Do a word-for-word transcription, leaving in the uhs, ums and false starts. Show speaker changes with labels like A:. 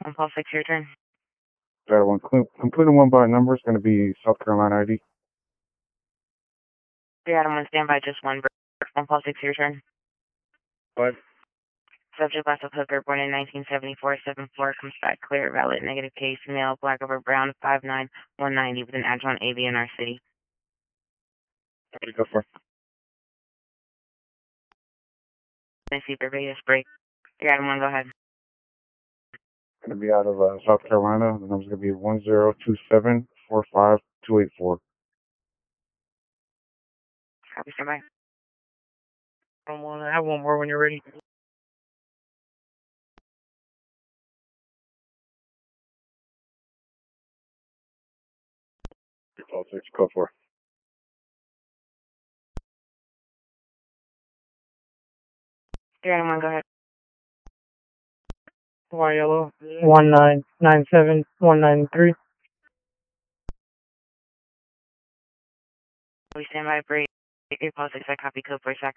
A: one Paul six, your turn.
B: That one, completing one by number is going to be South Carolina I D.
A: three Adam one, standby, just one. one Paul six, your turn.
B: What?
A: Subject Lasso Hooker, born in nineteen seventy-four, seven four, comes back clear, valid, negative case, male, black over brown, five nine, one ninety, with an adjunct A V in our city.
B: What do you go for?
A: I see Barbados break. three Adam one, go ahead.
B: Going to be out of uh, South Carolina. The number's going to be one zero two seven four five two eight four.
A: Copy, standby.
C: I have one more when you're ready.
B: Paul six, go for.
A: three Adam one, go ahead.
C: Y yellow one nine nine seven one nine three.
A: We stand by break. eight Paul six, I copy code for Sacramento.